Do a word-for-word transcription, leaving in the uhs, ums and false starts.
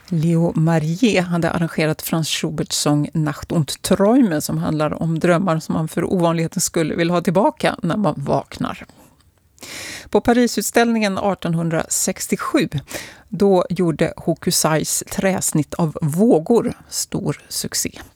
Leo Marie hade arrangerat Franz Schuberts sång Nacht und Träume som handlar om drömmar som man för ovanlighetens skull vill ha tillbaka när man vaknar. På Parisutställningen artonhundrasextiosju då gjorde Hokusais träsnitt av vågor stor succé.